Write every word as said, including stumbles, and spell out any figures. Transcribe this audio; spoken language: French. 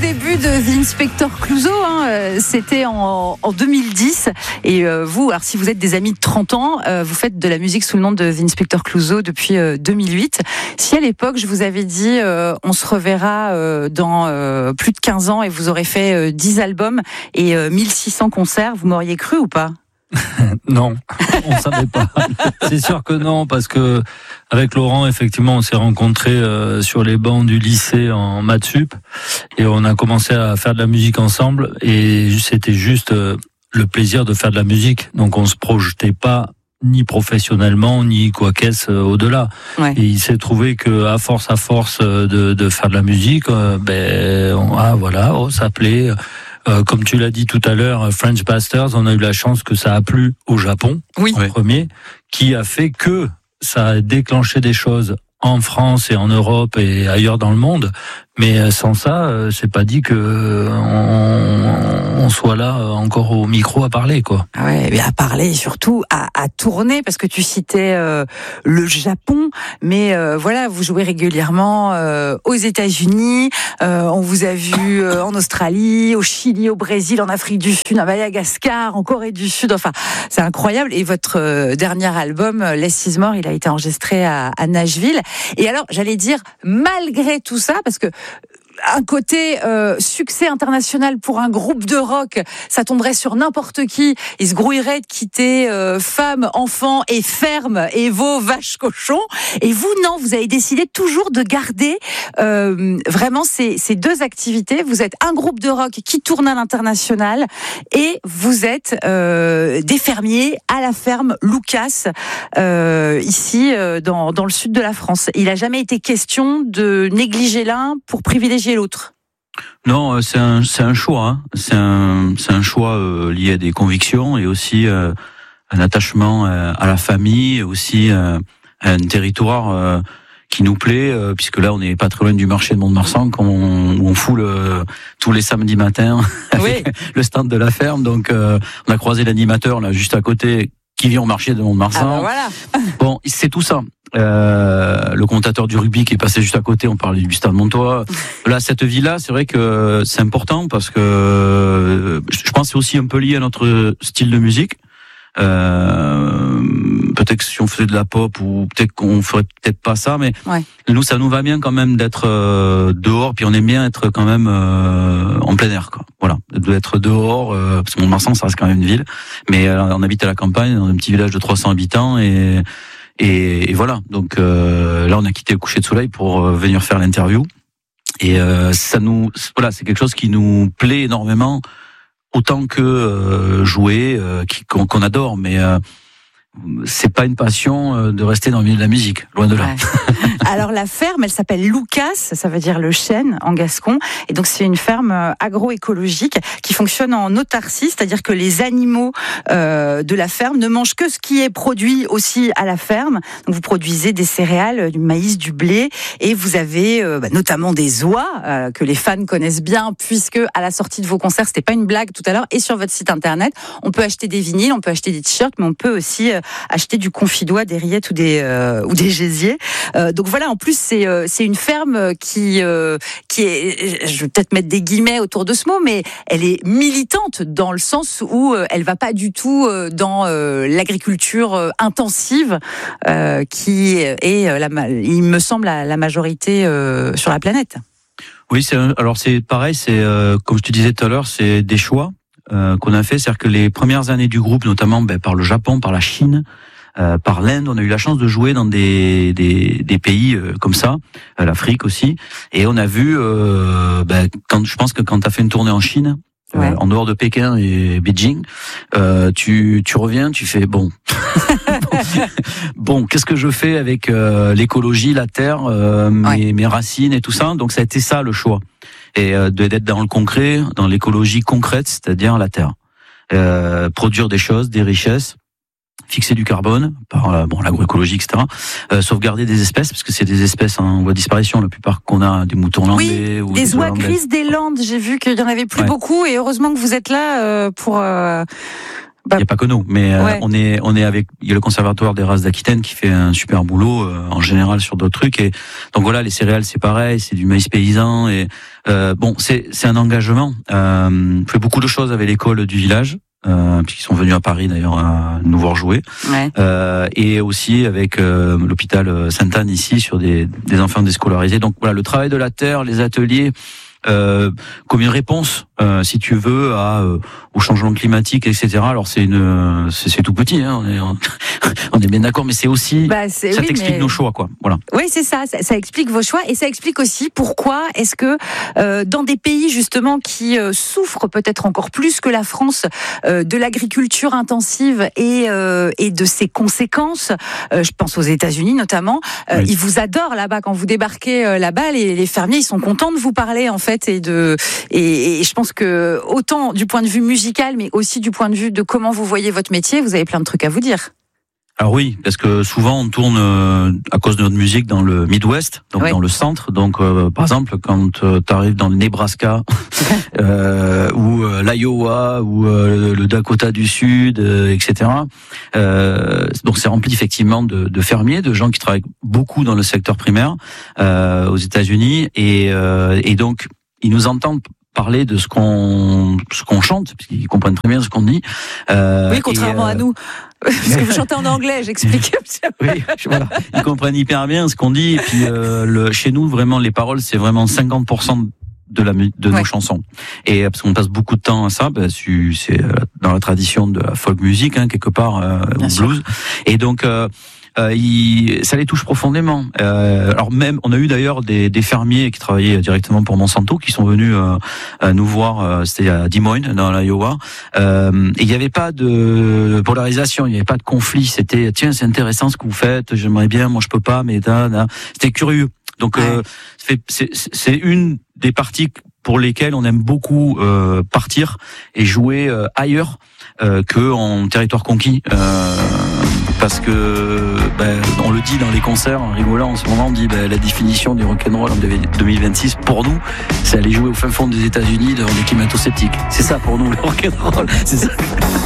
début de The Inspector Clouseau, hein, c'était en, en deux mille dix. Et euh, vous, alors si vous êtes des amis de trente ans, euh, vous faites de la musique sous le nom de The Inspector Clouseau depuis euh, deux mille huit. Si à l'époque je vous avais dit euh, on se reverra euh, dans euh, plus de quinze ans et vous aurez fait euh, dix albums et euh, mille six cents concerts, vous m'auriez cru ou pas ? Non, on ne savait pas. C'est sûr que non, parce que avec Laurent, effectivement, on s'est rencontrés euh, sur les bancs du lycée en maths sup et on a commencé à faire de la musique ensemble et c'était juste euh, le plaisir de faire de la musique. Donc on se projetait pas ni professionnellement ni quoi qu'est-ce euh, au-delà. Ouais. Et il s'est trouvé que à force à force de, de faire de la musique, euh, ben on, ah voilà, oh, ça plaît. Euh, comme tu l'as dit tout à l'heure, French Bastards, on a eu la chance que ça a plu au Japon, oui. en premier, qui a fait que ça a déclenché des choses en France et en Europe et ailleurs dans le monde. Mais sans ça, c'est pas dit que on, on soit là encore au micro à parler, quoi. Ah ouais, mais à parler et surtout à, à tourner, parce que tu citais euh, le Japon, mais euh, voilà, vous jouez régulièrement euh, aux États-Unis, euh, on vous a vu euh, en Australie, au Chili, au Brésil, en Afrique du Sud, à Madagascar, en Corée du Sud. Enfin, c'est incroyable. Et votre euh, dernier album, Less Is More, il a été enregistré à, à Nashville. Et alors, j'allais dire, malgré tout ça, parce que un côté euh, succès international pour un groupe de rock, ça tomberait sur n'importe qui. Il se grouillerait de quitter euh, femmes, enfants et fermes et veaux, vaches, cochons. Et vous, non, vous avez décidé toujours de garder euh, vraiment ces, ces deux activités. Vous êtes un groupe de rock qui tourne à l'international et vous êtes euh, des fermiers à la ferme Lucas, euh, ici euh, dans, dans le sud de la France. Il n'a jamais été question de négliger l'un pour privilégier l'autre. Non, c'est un c'est un choix. Hein. C'est un c'est un choix euh, lié à des convictions et aussi euh, un attachement euh, à la famille, aussi euh, à un territoire euh, qui nous plaît, euh, puisque là on n'est pas très loin du marché de Mont-de-Marsan, où on, on fout le, tous les samedis matins avec oui. le stand de la ferme. Donc euh, on a croisé l'animateur là juste à côté qui vient au marché de Mont-de-Marsan. Ah ben voilà. Bon, c'est tout ça. Euh, le commentateur du rugby qui est passé juste à côté, on parlait du Stade Montois. Là, cette ville-là, c'est vrai que c'est important parce que je pense que c'est aussi un peu lié à notre style de musique. Euh, peut-être que si on faisait de la pop ou peut-être qu'on ferait peut-être pas ça, mais ouais. nous, ça nous va bien quand même d'être euh, dehors, puis on aime bien être quand même euh, en plein air, quoi. Voilà, d'être dehors, euh, parce que Mont-de-Marsan, ça reste quand même une ville, mais euh, on habite à la campagne, dans un petit village de trois cents habitants et Et, et voilà, donc euh, là on a quitté le coucher de soleil pour euh, venir faire l'interview. Et euh, ça nous, voilà, c'est quelque chose qui nous plaît énormément, autant que euh, jouer, euh, qui, qu'on, qu'on adore. Mais euh, c'est pas une passion de rester dans le milieu de la musique, loin de là. Ouais. Alors la ferme, elle s'appelle Lucas, ça veut dire le chêne en gascon, et donc c'est une ferme agroécologique qui fonctionne en autarcie, c'est-à-dire que les animaux euh, de la ferme ne mangent que ce qui est produit aussi à la ferme. Donc vous produisez des céréales, du maïs, du blé, et vous avez euh, bah, notamment des oies euh, que les fans connaissent bien, puisque à la sortie de vos concerts, c'était pas une blague tout à l'heure, et sur votre site internet, on peut acheter des vinyles, on peut acheter des t-shirts, mais on peut aussi euh, acheter du confidois, des rillettes ou des euh, ou des gésiers. Euh, donc voilà, en plus c'est euh, c'est une ferme qui euh, qui est, je vais peut-être mettre des guillemets autour de ce mot, mais elle est militante dans le sens où euh, elle va pas du tout euh, dans euh, l'agriculture euh, intensive euh, qui est euh, la, il me semble la, la majorité euh, sur la planète. Oui, c'est un, alors c'est pareil, c'est euh, comme je te disais tout à l'heure, c'est des choix. Euh, qu'on a fait, c'est-à-dire que les premières années du groupe, notamment ben, par le Japon, par la Chine, euh, par l'Inde, on a eu la chance de jouer dans des des, des pays euh, comme ça, euh, l'Afrique aussi, et on a vu, euh, ben, quand je pense que quand tu as fait une tournée en Chine, ouais. euh, en dehors de Pékin et Beijing, euh, tu tu reviens, tu fais bon. Bon, qu'est-ce que je fais avec euh, l'écologie, la terre, euh, mes, ouais. mes racines et tout ça. Donc ça a été ça le choix, et euh, d'être dans le concret, dans l'écologie concrète, c'est-à-dire la terre, euh, produire des choses, des richesses, fixer du carbone par euh, bon l'agroécologie, et cetera. Euh, sauvegarder des espèces parce que c'est des espèces en voie de disparition. La plupart qu'on a, des moutons landais, oui, ou des, des oies grises des Landes. J'ai vu qu'il y en avait plus ouais. beaucoup, et heureusement que vous êtes là euh, pour. Euh... Il n'y a pas que nous, mais euh, Ouais. on est on est avec il y a le conservatoire des races d'Aquitaine qui fait un super boulot euh, en général sur d'autres trucs et donc voilà les céréales c'est pareil, c'est du maïs paysan et euh, bon c'est c'est un engagement. Euh, on fait beaucoup de choses avec l'école du village. Euh, puisqu'ils sont venus à Paris d'ailleurs à nous voir jouer, Ouais. euh, et aussi avec euh, l'hôpital Sainte-Anne ici sur des, des enfants déscolarisés. Donc voilà, le travail de la terre, les ateliers, euh, comme une réponse, euh, si tu veux, à euh, au changement climatique, et cetera. Alors c'est une, c'est, c'est tout petit, hein, on est, on est bien d'accord, mais c'est aussi, Bah, c'est, ça oui, t'explique mais... nos choix, quoi. Voilà. Oui, c'est ça, ça. Ça explique vos choix et ça explique aussi pourquoi est-ce que euh, dans des pays justement qui euh, souffrent peut-être encore plus que la France euh, de l'agriculture intensive et euh, et de ses conséquences, euh, je pense aux États-Unis notamment, euh, Oui. ils vous adorent là-bas quand vous débarquez euh, là-bas, les, les fermiers ils sont contents de vous parler en fait et de et, et je pense que autant du point de vue musical mais aussi du point de vue de comment vous voyez votre métier, vous avez plein de trucs à vous dire. Alors oui, parce que souvent on tourne euh, à cause de notre musique dans le Midwest, donc Oui. dans le centre. Donc euh, par exemple, quand euh, tu arrives dans le Nebraska euh, ou euh, l'Iowa ou euh, le Dakota du Sud, euh, et cetera. Euh, donc c'est rempli effectivement de, de fermiers, de gens qui travaillent beaucoup dans le secteur primaire euh, aux États-Unis, et, euh, et donc ils nous entendent parler de ce qu'on ce qu'on chante, puisqu'ils comprennent très bien ce qu'on dit. Euh, Oui, contrairement et, euh, à nous. Parce que vous chantez en anglais, j'explique. Oui, voilà. Ils comprennent hyper bien ce qu'on dit. Et puis euh, le, chez nous, vraiment, les paroles, c'est vraiment cinquante pour cent de la de Ouais. nos chansons. Et parce qu'on passe beaucoup de temps à ça, bah, c'est dans la tradition de la folk music, hein, quelque part, euh, Bien au sûr. blues. Et donc. Euh, Euh, il, ça les touche profondément. Euh, alors même, on a eu d'ailleurs des, des fermiers qui travaillaient directement pour Monsanto qui sont venus euh, à nous voir. Euh, c'était à Des Moines, dans l'Iowa. Euh, et il n'y avait pas de polarisation, il n'y avait pas de conflit. C'était tiens, c'est intéressant ce que vous faites. J'aimerais bien, moi je peux pas, mais da, da. C'était curieux. Donc Ouais. euh, c'est, c'est, c'est une des parties pour lesquelles on aime beaucoup euh, partir et jouer euh, ailleurs euh, que en territoire conquis. Euh, parce que ben, on le dit dans les concerts en rigolant en ce moment, on dit ben, la définition du rock'n'roll en deux mille vingt-six pour nous, c'est aller jouer au fin fond des États-Unis devant des climato-sceptiques. C'est ça pour nous le rock'n'roll, c'est ça.